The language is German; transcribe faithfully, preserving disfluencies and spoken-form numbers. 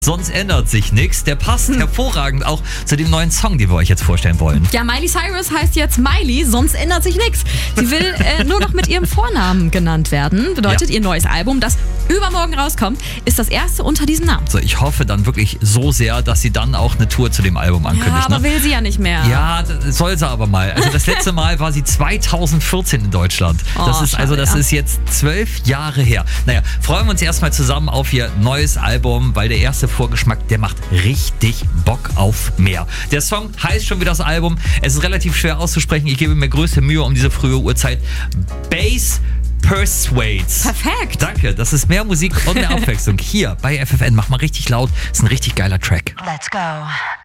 Sonst ändert sich nichts. Der passt hm. hervorragend auch zu dem neuen Song, den wir euch jetzt vorstellen wollen. Ja, Miley Cyrus heißt jetzt Miley, sonst ändert sich nichts. Sie will äh, nur noch mit ihrem Vornamen genannt werden. Bedeutet, ja. ihr neues Album, das übermorgen rauskommt, ist das erste unter diesem Namen. So, ich hoffe dann wirklich so sehr, dass sie dann auch eine Tour zu dem Album ankündigt. Ja, aber ne? will sie ja nicht mehr. Ja, soll sie aber mal. Also das letzte Mal war sie zweitausendvierzehn in Deutschland. Das oh, ist schade, also das ja. ist jetzt zwölf Jahre her. Naja, freuen wir uns erstmal zusammen auf ihr neues Album, weil der erste Vorgeschmack, der macht richtig Bock auf mehr. Der Song heißt schon wie das Album. Es ist relativ schwer auszusprechen. Ich gebe mir größte Mühe um diese frühe Uhrzeit. Bass Persuades. Perfekt. Danke, das ist mehr Musik und mehr Abwechslung. Hier bei F F N. Mach mal richtig laut. Das ist ein richtig geiler Track. Let's go.